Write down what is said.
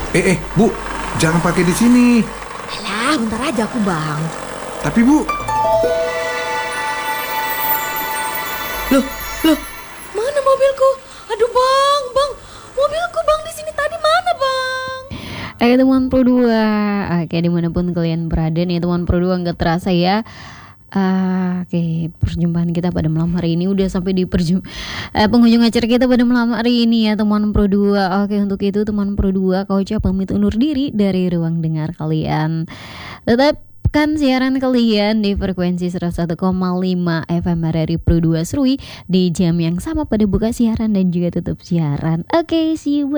Bu, jangan pakai di sini. Alah, bentar aja aku bang. Tapi Bu, Loh, mana mobilku? Aduh bang, mobilku bang di sini tadi mana bang? Teman Pro 2. Oke, dimanapun kalian berada nih teman Pro 2, nggak terasa ya. Oke, perjumpaan kita pada malam hari ini udah sampai di penghujung acara kita pada malam hari ini ya teman Pro 2. Oke, untuk itu teman Pro 2, kau pamit undur diri dari ruang dengar kalian. Tetapkan siaran kalian di frekuensi 101,5 FM RRI Pro 2 Serui di jam yang sama pada buka siaran dan juga tutup siaran. Oke, see you.